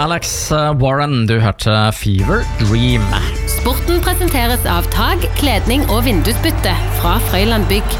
Alex Warren, du hørte Fever Dream. Sporten presenteres av Tag, kledning og vindusbytte fra Frøyland Bygg.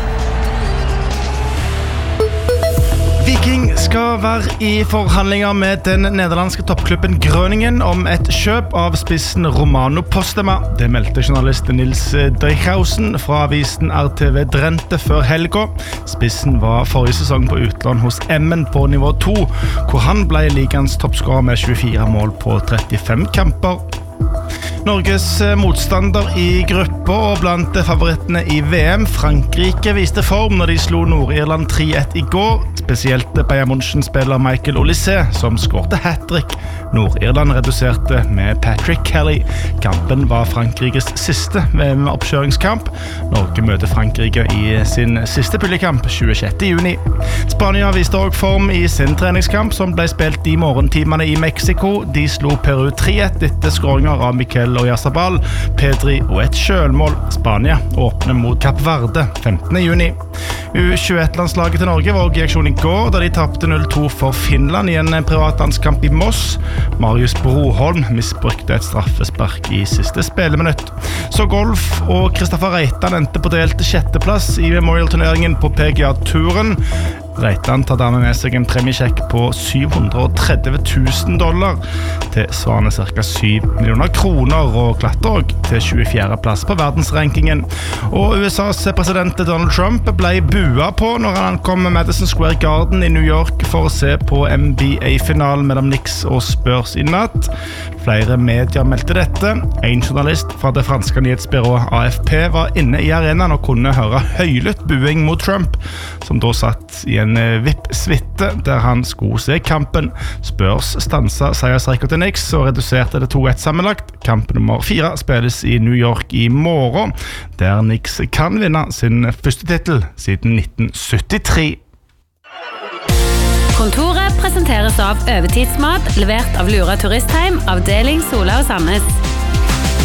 Viking skal være i forhandlinger med den nederlandske toppklubben Groningen om et kjøp av spissen Romano Postema. Det meldte journalist Nils Dreichhausen fra avisen RTV Drenthe før helga. Spissen var forrige sesong på utlån hos Emmen på nivå 2, hvor han ble ligaens toppskårer med 24 mål på 35 kamper. Norges motstander i gruppa og blant favorittene i VM, Frankrike, viste form når de slo Nord-Irland 3-1 i går. Spesielt Bayern München-spiller Michael Olise, som skårte hat-trick. Nord-Irland reduserte med Patrick Kelly. Kampen var Frankrikes siste VM-oppkjøringskamp. Norge møter Frankrike i sin siste puljekamp 26. juni. Spania viste også form i sin treningskamp, som ble spilt i morgentimene i Mexico. De slo Peru 3-1 etter skåringer av Mikel Oyarzabal, Pedri og et sjølmål. Spania åpner mot Kapp Verde 15. juni. U21-landslaget til Norge var også i aksjon i går, da de tapte 0-2 for Finland i en privatlandskamp i Moss. Marius Broholm misbrukte et straffespark i siste spilleminutt. Så golf og Kristoffer Reitan endte på delt sjetteplass i Memorial-turneringen på PGA-turen. Reitan tar dermed med seg en premiesjekk på $730,000, tilsvarende ca. 7 millioner kroner, og klatrer også til 24. plass på verdensrankingen. Og USAs president Donald Trump ble bua på når han ankom Madison Square Garden i New York for å se på NBA-finalen mellom Knicks og Spurs i natt. Flere medier meldte dette. En journalist fra det franske nyhetsbyrået AFP var inne i arenaen og kunne høre høylytt buing mot Trump, som da satt i en VIP-suite der han skulle se kampen. Spurs stansa seiersrekker til Knicks og reduserte det 2-1 sammenlagt. Kamp nummer 4 spilles i New York i morgen, der Knicks kan vinne sin første titel siden 1973. Kontoret presenteres av Øvetidsmat, levert av Lura Turistheim, avdeling Sola og Sandnes.